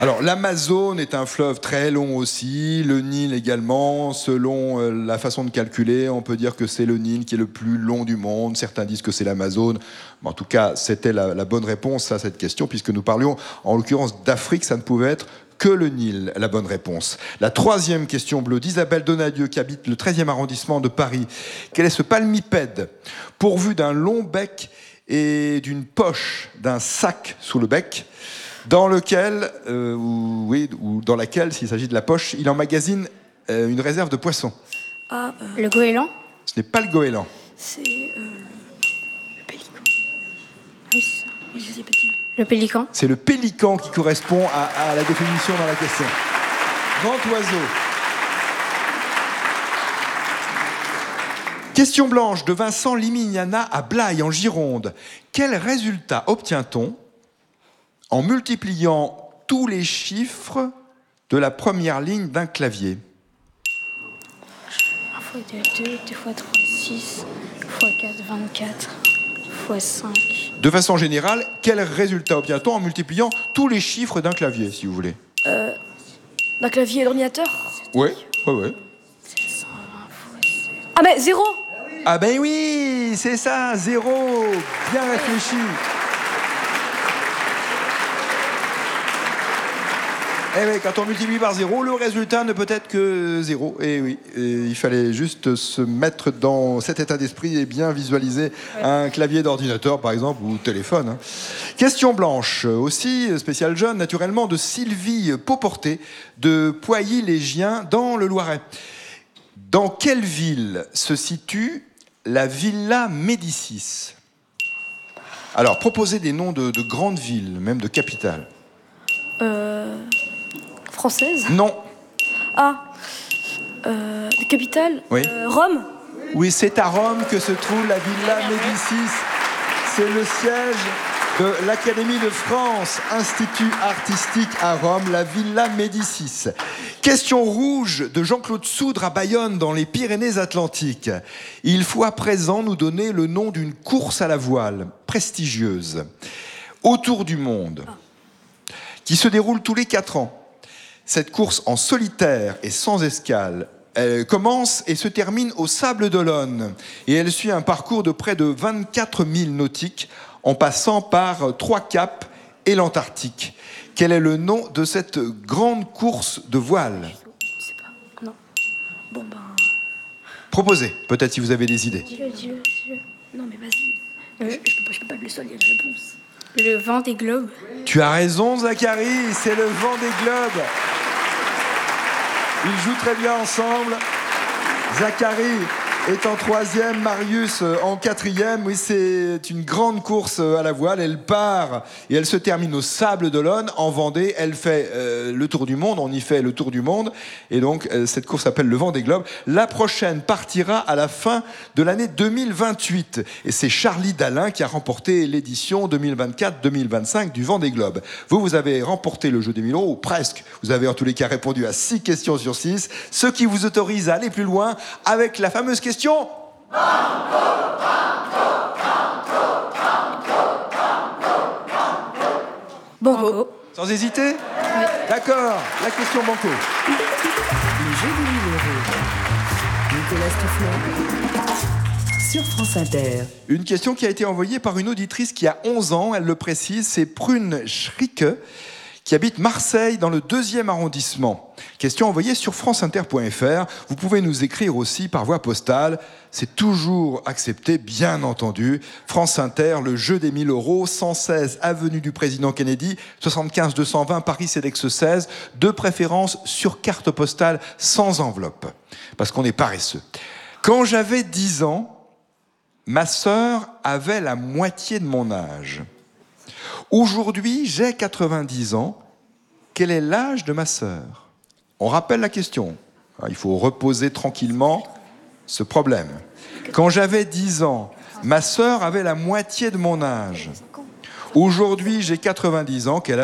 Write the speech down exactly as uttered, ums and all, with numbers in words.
Alors, l'Amazone est un fleuve très long aussi, le Nil également. Selon euh, la façon de calculer, on peut dire que c'est le Nil qui est le plus long du monde. Certains disent que c'est l'Amazone. Mais en tout cas, c'était la, la bonne réponse à cette question, puisque nous parlions, en l'occurrence, d'Afrique. Ça ne pouvait être que le Nil, la bonne réponse. La troisième question bleue d'Isabelle Donadieu, qui habite le treizième arrondissement de Paris. Quel est ce palmipède pourvu d'un long bec et d'une poche, d'un sac sous le bec, dans lequel, euh, ou, oui, ou dans laquelle, s'il s'agit de la poche, il emmagasine euh, une réserve de poissons? Ah, euh, Le goéland? Ce n'est pas le goéland. c'est euh, le pélican. Oui, c'est ça. Oui, je sais pas dire. Le pélican? C'est le pélican qui correspond à, à la définition dans la question. Grand oiseau. Question blanche de Vincent Limignana à Blaye, en Gironde. Quel résultat obtient-on en multipliant tous les chiffres de la première ligne d'un clavier? un fois deux, deux, deux fois trois, six, fois quatre, vingt-quatre, fois cinq. De façon générale, quel résultat obtient-on en multipliant tous les chiffres d'un clavier, si vous voulez? Euh, d'un clavier d'ordinateur. Oui, oui, oui. Ah, mais zéro. Ah ben oui, c'est ça, zéro. Bien réfléchi. Eh oui, quand on multiplie par zéro, le résultat ne peut être que zéro. Et oui, et il fallait juste se mettre dans cet état d'esprit et bien visualiser ouais. un clavier d'ordinateur, par exemple, ou téléphone. Hein. Question blanche, aussi spécial jeune, naturellement, de Sylvie Pauporté, de Poilly-les-Giens, dans le Loiret. Dans quelle ville se situe la Villa Médicis? Alors, proposez des noms de, de grandes villes, même de capitales. Euh... Française? Non. Ah, euh, capitale? Oui. Euh, Rome? Oui, c'est à Rome que se trouve la Villa Médicis. C'est le siège de l'Académie de France, Institut artistique à Rome, la Villa Médicis. Question rouge de Jean-Claude Soudre à Bayonne, dans les Pyrénées-Atlantiques. Il faut à présent nous donner le nom d'une course à la voile prestigieuse, autour du monde, qui se déroule tous les quatre ans. Cette course en solitaire et sans escale, elle commence et se termine au Sable d'Olonne. Et elle suit un parcours de près de vingt-quatre mille nautiques, en passant par trois caps et l'Antarctique. Quel est le nom de cette grande course de voile? Je sais pas. Non. Bon ben. Proposez, peut-être si vous avez des idées. Dis-le, dis-le, dis-le. Non mais vas-y. Euh, je, je, peux pas, je peux pas le seul, il y a une réponse. Le Vendée Globe. Tu as raison, Zachary, c'est le Vendée Globe. Ils jouent très bien ensemble. Zachary est en troisième, Marius en quatrième. Oui, c'est une grande course à la voile. Elle part et elle se termine au Sable d'Olonne, en Vendée. Elle fait euh, le tour du monde. On y fait le tour du monde. Et donc, euh, cette course s'appelle le Vendée Globe. La prochaine partira à la fin de l'année deux mille vingt-huit. Et c'est Charlie Dalin qui a remporté l'édition deux mille vingt-quatre deux mille vingt-cinq du Vendée Globe. Vous, vous avez remporté le jeu des mille euros, ou presque. Vous avez en tous les cas répondu à six questions sur six, ce qui vous autorise à aller plus loin avec la fameuse question. Question Banco. Sans hésiter? Oui. D'accord, la question banco. Le jeu des mille euros. Nicolas Stoufflet sur France Inter. Une question qui a été envoyée par une auditrice qui a onze ans, elle le précise, c'est Prune Schricke, qui habite Marseille dans le deuxième arrondissement. Question envoyée sur franceinter point f r. Vous pouvez nous écrire aussi par voie postale. C'est toujours accepté, bien entendu. France Inter, le jeu des mille euros, cent seize avenue du Président Kennedy, soixante-quinze deux cent vingt Paris Cedex seize, de préférence sur carte postale sans enveloppe, parce qu'on est paresseux. Quand j'avais dix ans, ma sœur avait la moitié de mon âge. Aujourd'hui, j'ai quatre-vingt-dix ans. Quel est l'âge de ma sœur? On rappelle la question. Il faut reposer tranquillement ce problème. Quand j'avais dix ans, ma sœur avait la moitié de mon âge. Aujourd'hui, j'ai quatre-vingt-dix ans. Quel âge